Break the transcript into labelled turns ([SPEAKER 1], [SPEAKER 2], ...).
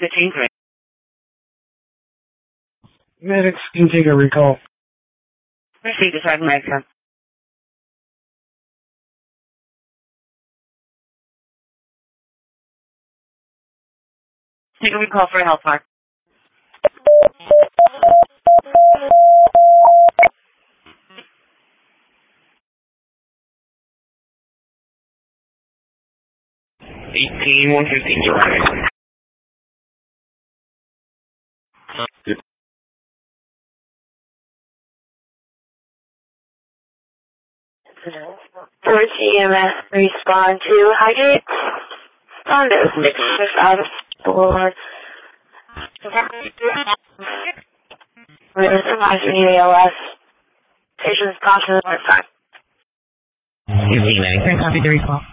[SPEAKER 1] 15-3.
[SPEAKER 2] Medics can take a recall.
[SPEAKER 1] Received the 7 medics, sir. Take a recall for a health mark.
[SPEAKER 3] $18,115 arriving.
[SPEAKER 4] Force EMS respond to Highgate. On those mixers out of board. Supervising ALS. Patient's conscious at 5.
[SPEAKER 3] 15 medics, copy the recall.